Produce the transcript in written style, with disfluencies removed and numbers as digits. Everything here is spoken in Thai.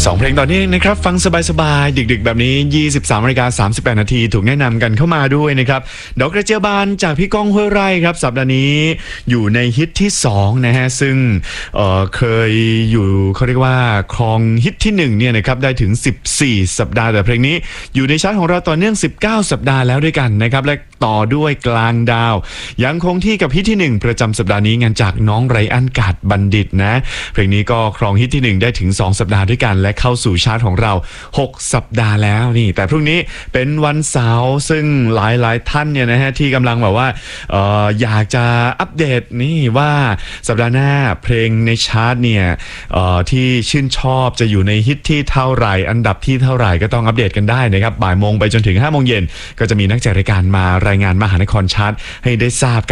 2 เพลงต่อเนื่องนะครับฟังสบายๆดึกๆแบบนี้ 23:38 นาทีถูกแนะนำกันเข้ามาด้วยนะครับดอกกระเจียวบานจากพี่ก้องห้วยไร่ครับสัปดาห์นี้อยู่ในฮิตที่2นะฮะซึ่งเคยอยู่เขาเรียกว่าครองฮิตที่1เนี่ยนะครับได้ถึง14สัปดาห์แต่เพลงนี้อยู่ในชาร์ตของเราต่อเนื่อง19สัปดาห์แล้วด้วยกันนะครับและต่อด้วยกลางดาวยังคงที่กับฮิตที่1ประจำสัปดาห์นี้งานจากน้องไรอันกาดบัณฑิตนะเพลงนี้ก็ครองฮิตที่1ได้ถึง2สัปดาห์ด้วยกันและเข้าสู่ชาร์ตของเรา6สัปดาห์แล้วนี่แต่พรุ่งนี้เป็นวันเสาร์ซึ่งหลายท่านเนี่ยนะฮะที่กำลังแบบว่าอยากจะอัปเดตนี่ว่าสัปดาห์หน้าเพลงในชาร์ตเนี่ยที่ชื่นชอบจะอยู่ในฮิตที่เท่าไหร่อันดับที่เท่าไหร่ก็ต้องอัปเดตกันได้นะครับบ่ายโมงไปจนถึง5 โมงเย็นก็จะมีนักจัดรายการมารายงานมหานครชาร์ตให้ได้ทราบกัน